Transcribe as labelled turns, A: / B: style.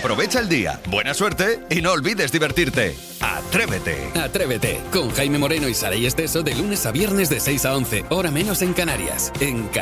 A: Aprovecha el día, buena suerte y no olvides divertirte. ¡Atrévete!
B: Atrévete, con Jaime Moreno y Saray Esteso de lunes a viernes de 6 a 11, hora menos en Canarias, en Canal